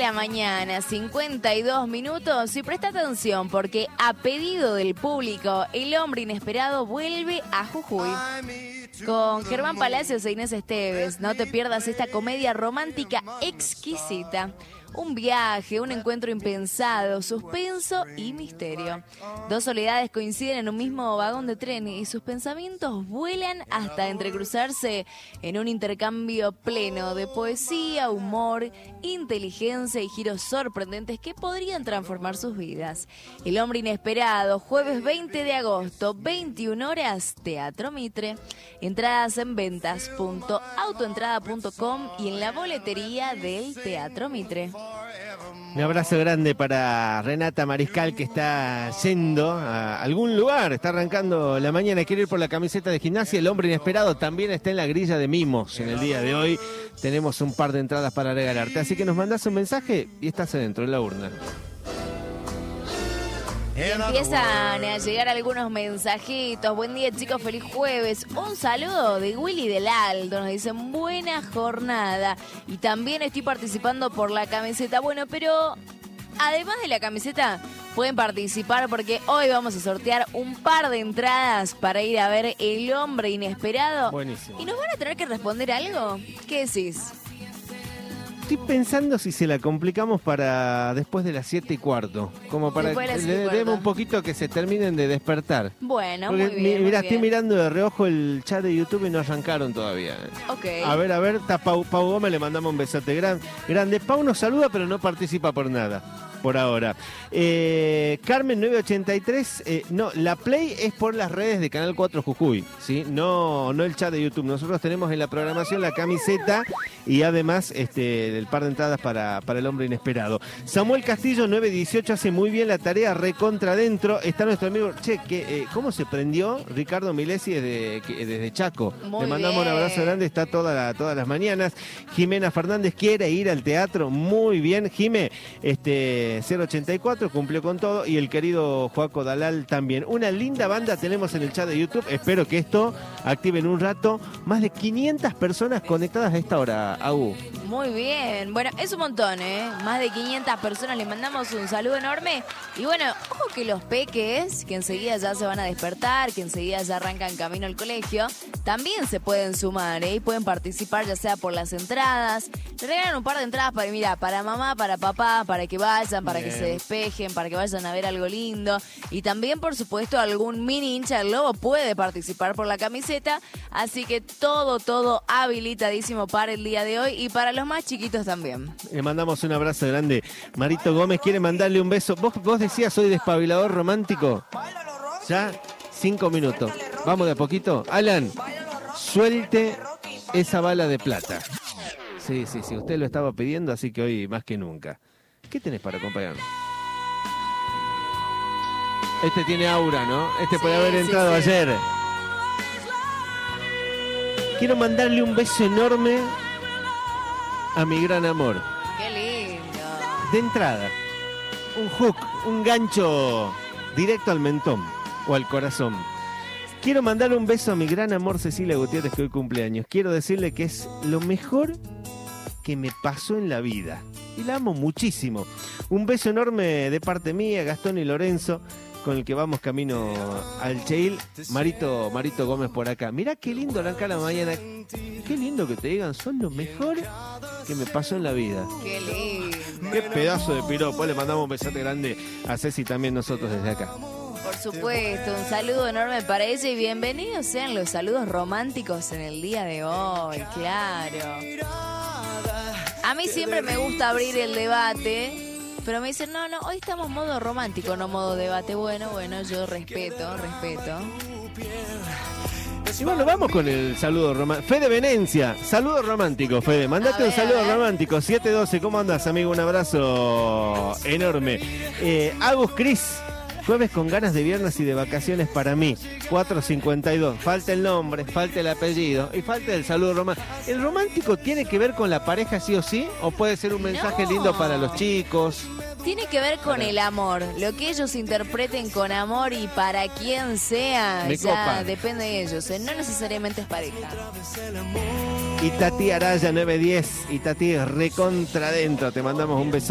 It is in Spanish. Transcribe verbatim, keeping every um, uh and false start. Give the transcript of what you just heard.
la mañana, cincuenta y dos minutos. Y presta atención porque a pedido del público, El hombre inesperado vuelve a Jujuy. Con Germán Palacios e Inés Esteves. No te pierdas esta comedia romántica exquisita. Un viaje, un encuentro impensado, suspenso y misterio. Dos soledades coinciden en un mismo vagón de tren y sus pensamientos vuelan hasta entrecruzarse en un intercambio pleno de poesía, humor, inteligencia y giros sorprendentes que podrían transformar sus vidas. El hombre inesperado, jueves veinte de agosto, veintiuna horas, Teatro Mitre. Entradas en ventas punto autoentrada punto com y en la boletería del Teatro Mitre. Un abrazo grande para Renata Mariscal, que está yendo a algún lugar, está arrancando la mañana, quiere ir por la camiseta de Gimnasia. El hombre inesperado también está en la grilla de mimos en el día de hoy. Tenemos un par de entradas para regalarte, así que nos mandás un mensaje y estás adentro en la urna. Y empiezan a llegar algunos mensajitos. Buen día, chicos, feliz jueves. Un saludo de Willy del Aldo. Nos dicen buena jornada. Y también estoy participando por la camiseta. Bueno, pero además de la camiseta, pueden participar porque hoy vamos a sortear un par de entradas para ir a ver El hombre inesperado. Buenísimo. ¿Y nos van a tener que responder algo? ¿Qué decís? Estoy pensando si se la complicamos para después de las siete y cuarto, como para Después de que las le siete y demos cuarto. un poquito que se terminen de despertar. Bueno, Porque, muy bien, mi- mirá, muy estoy bien. mirando de reojo el chat de YouTube y no arrancaron todavía. Ok. A ver, a ver, está Pau, Pau Gómez, le mandamos un besote gran, grande. Pau nos saluda, pero no participa por nada, por ahora. Eh, Carmen nueve ochenta y tres, eh, no, la play es por las redes de Canal cuatro Jujuy, ¿sí? No, no el chat de YouTube. Nosotros tenemos en la programación la camiseta y además este, el par de entradas para, para El hombre inesperado. Samuel Castillo nueve dieciocho hace muy bien la tarea, recontra adentro. Está nuestro amigo, che, que, eh, ¿cómo se prendió Ricardo Milesi desde, que, desde Chaco? Muy Le mandamos bien. un abrazo grande, está toda la- todas las mañanas. Jimena Fernández quiere ir al teatro, muy bien. Jime, este, cero ochenta y cuatro, cumplió con todo. Y el querido Joaco Dalal también. Una linda banda tenemos en el chat de YouTube. Espero que esto active en un rato. Más de quinientas personas conectadas a esta hora, Agu. Muy bien. Bueno, es un montón, ¿eh? Más de quinientas personas. Les mandamos un saludo enorme. Y bueno, ojo que los peques, que enseguida ya se van a despertar, que enseguida ya arrancan camino al colegio, también se pueden sumar, ¿eh? Y pueden participar ya sea por las entradas. Le regalan un par de entradas para, mira, para mamá, para papá, para que vayan, para Bien. que se despejen, para que vayan a ver algo lindo. Y también, por supuesto, algún mini hincha del Lobo puede participar por la camiseta. Así que todo, todo habilitadísimo para el día de hoy y para los más chiquitos también. Le mandamos un abrazo grande. Marito Gómez quiere mandarle un beso. Vos, vos decías, soy despabilador romántico. Ya, cinco minutos. Vamos de a poquito. Alan, suelte esa bala de plata. Sí, sí, sí, usted lo estaba pidiendo, así que hoy más que nunca. ¿Qué tenés para acompañarnos? Este tiene aura, ¿no? Este puede Sí, haber sí, entrado sí. ayer. Quiero mandarle un beso enorme a mi gran amor. ¡Qué lindo! De entrada, un hook, un gancho directo al mentón o al corazón. Quiero mandarle un beso a mi gran amor Cecilia Gutiérrez, que hoy cumpleaños. Quiero decirle que es lo mejor que me pasó en la vida. Y la amo muchísimo. Un beso enorme de parte mía, Gastón y Lorenzo, con el que vamos camino al Cheil. Marito, Marito Gómez por acá. Mirá qué lindo arranca la mañana. Qué lindo que te digan, son lo mejor que me pasó en la vida. ¡Qué lindo! Qué pedazo de piropo. Le mandamos un besote grande a Ceci también nosotros desde acá. Por supuesto, un saludo enorme para ella y bienvenidos sean los saludos románticos en el día de hoy, claro. A mí siempre me gusta abrir el debate, pero me dicen, no, no, hoy estamos modo romántico, no modo debate. Bueno, bueno, yo respeto, respeto. Y bueno, vamos con el saludo romántico. Fede Venencia, saludo romántico, Fede. Mandate A un ver, saludo a ver. romántico. siete doce, ¿cómo andas, amigo? Un abrazo enorme. Eh, Agus Cris, jueves con ganas de viernes y de vacaciones para mí. cuatro cincuenta y dos. Falta el nombre, falta el apellido y falta el saludo romántico. ¿El romántico tiene que ver con la pareja sí o sí? ¿O puede ser un mensaje No. lindo para los chicos? Tiene que ver con el amor, lo que ellos interpreten con amor y para quien sea, Me ya copa. depende de ellos, ¿eh? No necesariamente es pareja. Y Tati Araya nueve diez. Y Tati recontra adentro. Te mandamos un beso.